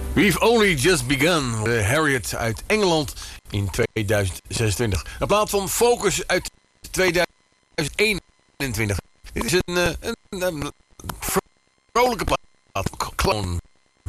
We've Only Just Begun. Harriet uit Engeland in 2026. Een plaat van Focus uit 2021. Dit is een vrolijke plaat. Clone.